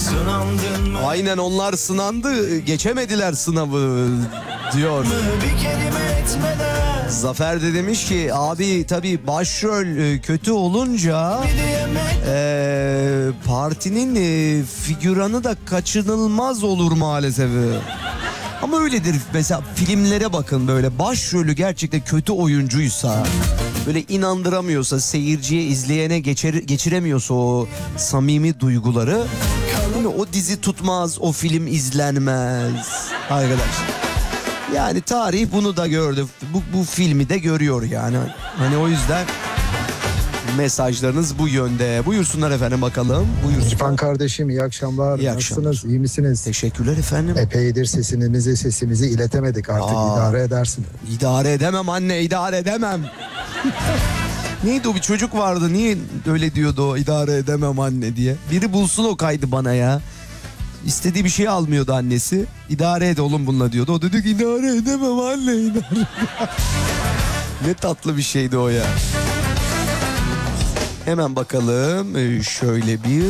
Aynen, onlar sınandı, geçemediler sınavı diyor. Zafer de demiş ki abi tabii başrol kötü olunca partinin figüranı da kaçınılmaz olur maalesef. Ama öyledir mesela, filmlere bakın, böyle başrolü gerçekten kötü oyuncuysa, böyle inandıramıyorsa, seyirciye, izleyene geçiremiyorsa o samimi duyguları, değil mi? O dizi tutmaz, o film izlenmez arkadaşlar. Yani tarih bunu da gördü. Bu filmi de görüyor yani. Hani o yüzden mesajlarınız bu yönde. Buyursunlar efendim bakalım. Buyursunlar. İrfan kardeşim iyi akşamlar. İyi Nasılsınız? akşamlar. İyi misiniz? Teşekkürler efendim. Epeydir sesimizi iletemedik artık. İdare edersin. İdare edemem anne, idare edemem. Neydi o, bir çocuk vardı, niye öyle diyordu o, idare edemem anne diye. Biri bulsun o kaydı bana ya. İstediği bir şey almıyordu annesi. İdare et oğlum bununla diyordu. O dedi ki idare edemem anne, idare. Ne tatlı bir şeydi o ya. Hemen bakalım şöyle bir...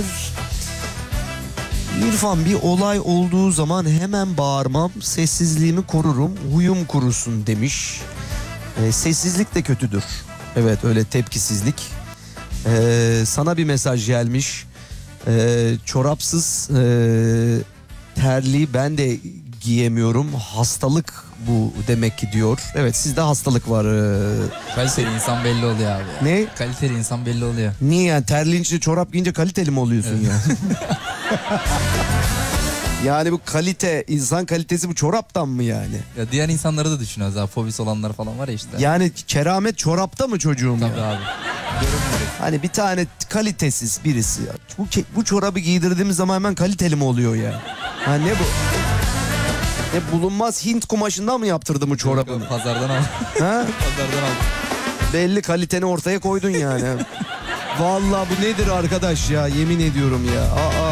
İrfan, bir olay olduğu zaman hemen bağırmam, sessizliğimi korurum, huyum kurusun demiş. Sessizlik de kötüdür. Evet, öyle tepkisizlik. Sana bir mesaj gelmiş. Çorapsız terliği ben de giyemiyorum. Hastalık bu demek ki diyor. Evet, sizde hastalık var. Kaliteli insan belli oluyor abi. Ne? Kaliteli insan belli oluyor. Niye yani, terliğin içinde çorap giyince kaliteli mi oluyorsun evet. ya? Yani bu kalite, insan kalitesi bu çoraptan mı yani? Ya diğer insanları da düşünüyoruz abi. Fobisi olanlar falan var ya işte. Yani keramet çorapta mı çocuğum? Tabii ya? abi. Hani bir tane kalitesiz birisi. Bu çorabı giydirdiğimiz zaman hemen kaliteli mi oluyor ya? Ha ne bu? Ne bulunmaz Hint kumaşından mı yaptırdı bu çorabını? Pazardan al. Ha? Pazardan al. Belli, kaliteni ortaya koydun yani. Vallahi bu nedir arkadaş ya, yemin ediyorum ya.